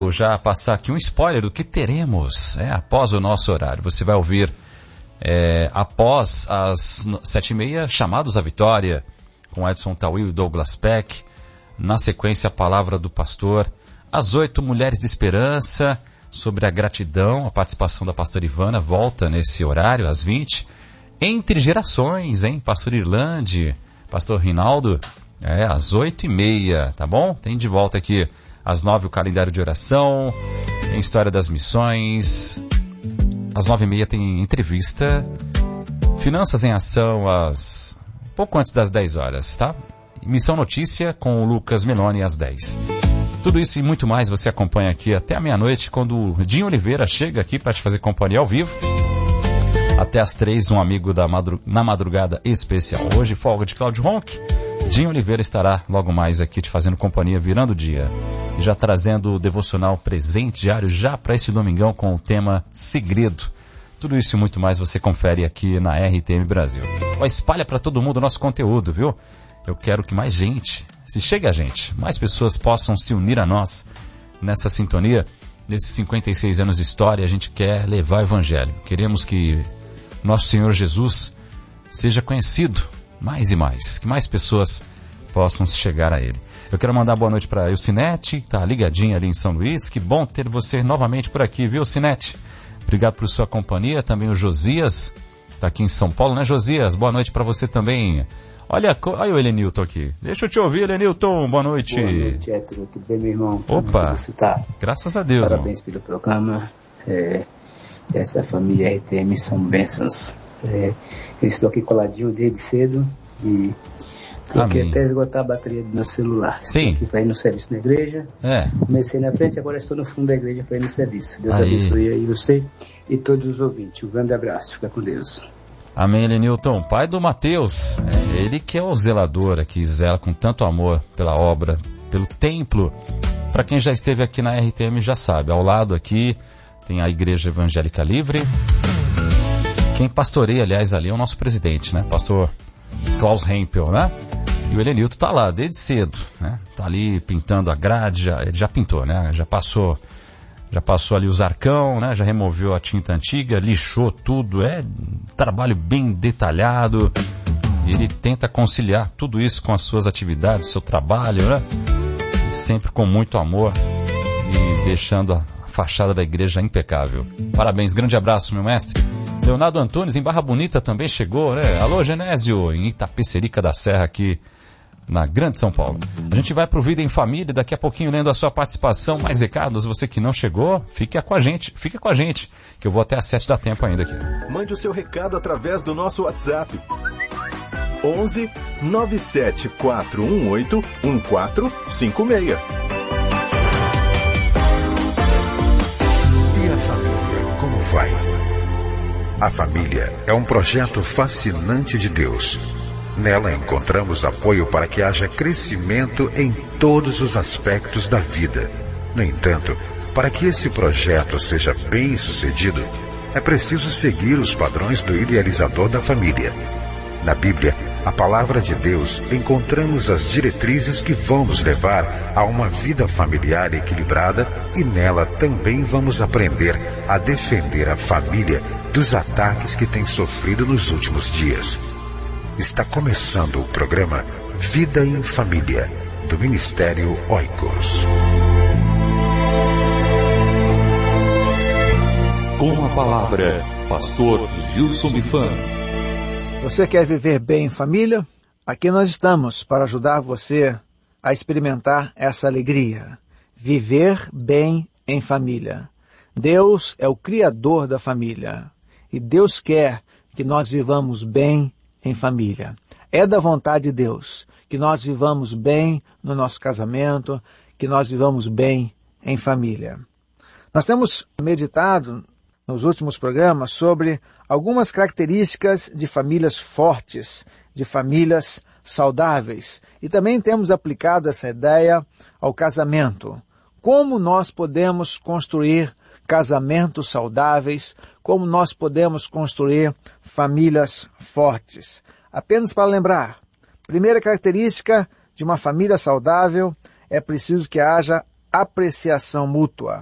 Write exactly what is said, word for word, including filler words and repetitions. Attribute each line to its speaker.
Speaker 1: Vou já passar aqui um spoiler do que teremos é, após o nosso horário. Você vai ouvir é, após as sete e meia, Chamados à Vitória, com Edson Tawil e Douglas Peck. Na sequência, a Palavra do Pastor. Às oito, Mulheres de Esperança, sobre a gratidão. A participação da pastora Ivana volta nesse horário, às vinte. Entre Gerações, hein? Pastor Irlande, Pastor Rinaldo, é, às oito e meia, tá bom? Tem de volta aqui às nove o calendário de oração, tem História das Missões. Às nove e meia tem entrevista. Finanças em Ação, às pouco antes das dez horas, tá? Missão Notícia com o Lucas Meloni às dez. Tudo isso e muito mais você acompanha aqui até a meia-noite, quando o Dinho Oliveira chega aqui para te fazer companhia ao vivo. Até às três, um amigo da madru... na madrugada especial. Hoje, folga de Cláudio Ronck. Dinho Oliveira estará logo mais aqui te fazendo companhia, virando o dia. E já trazendo o devocional presente diário já para esse domingão com o tema Segredo. Tudo isso e muito mais você confere aqui na R T M Brasil. Ó, espalha para todo mundo o nosso conteúdo, viu? Eu quero que mais gente, se chega a gente, mais pessoas possam se unir a nós nessa sintonia. Nesses cinquenta e seis anos de história, a gente quer levar o Evangelho. Queremos que nosso Senhor Jesus seja conhecido mais e mais, que mais pessoas possam chegar a Ele. Eu quero mandar boa noite para a Ilcinete, que está ligadinha ali em São Luís. Que bom ter você novamente por aqui, viu, Ilcinete? Obrigado por sua companhia. Também o Josias, está aqui em São Paulo, né, Josias? Boa noite para você também. Olha, olha o Elenilton aqui. Deixa eu te ouvir, Elenilton. Boa noite.
Speaker 2: Boa noite, Hétero. Tudo bem, meu irmão?
Speaker 1: Opa,
Speaker 2: você tá?
Speaker 1: Graças a Deus.
Speaker 2: Parabéns
Speaker 1: irmão.
Speaker 2: pelo programa. É, essa família R T M são bênçãos. É, eu estou aqui coladinho desde cedo e troquei até esgotar a bateria do meu celular.
Speaker 1: Sim.
Speaker 2: Estou aqui para ir no serviço na igreja.
Speaker 1: É.
Speaker 2: Comecei na frente, agora estou no fundo da igreja para ir no serviço. Deus
Speaker 1: aí.
Speaker 2: abençoe aí você e todos os ouvintes. Um grande abraço. Fica com Deus.
Speaker 1: Amém, Lenilton. Pai do Mateus, é ele que é o zelador aqui, zela com tanto amor pela obra, pelo templo. Para quem já esteve aqui na R T M já sabe, ao lado aqui tem a Igreja Evangélica Livre. Quem pastoreia, aliás, ali é o nosso presidente, né? Pastor Klaus Hempel, né? E o Elenilton tá lá desde cedo, né? Tá ali pintando a grade, já, ele já pintou, né? Já passou... Já passou ali os arcão, né? Já removeu a tinta antiga, lixou tudo. É um trabalho bem detalhado. E ele tenta conciliar tudo isso com as suas atividades, seu trabalho, né? Sempre com muito amor e deixando a fachada da igreja impecável. Parabéns, grande abraço, meu mestre. Leonardo Antunes, em Barra Bonita, também chegou, né? Alô, Genésio, em Itapecerica da Serra, aqui na Grande São Paulo. A gente vai pro Vida em Família, daqui a pouquinho lendo a sua participação. Mais recados, você que não chegou, fica com a gente, fica com a gente, que eu vou até às sete da tempo ainda aqui.
Speaker 3: Mande o seu recado através do nosso WhatsApp. onze nove sete quatro um oito um quatro cinco seis.
Speaker 4: E a família, como vai? A família é um projeto fascinante de Deus. Nela encontramos apoio para que haja crescimento em todos os aspectos da vida. No entanto, para que esse projeto seja bem sucedido, é preciso seguir os padrões do idealizador da família. Na Bíblia, a palavra de Deus, encontramos as diretrizes que vão nos levar a uma vida familiar equilibrada e nela também vamos aprender a defender a família dos ataques que tem sofrido nos últimos dias. Está começando o programa Vida em Família, do Ministério Oikos.
Speaker 5: Com a palavra, Pastor Gilson Bifan.
Speaker 6: Você quer viver bem em família? Aqui nós estamos para ajudar você a experimentar essa alegria. Viver bem em família. Deus é o Criador da família. E Deus quer que nós vivamos bem em família. É da vontade de Deus que nós vivamos bem no nosso casamento, que nós vivamos bem em família. Nós temos meditado nos últimos programas sobre algumas características de famílias fortes, de famílias saudáveis. E também temos aplicado essa ideia ao casamento. Como nós podemos construir casamentos saudáveis, como nós podemos construir famílias fortes. Apenas para lembrar, primeira característica de uma família saudável é preciso que haja apreciação mútua.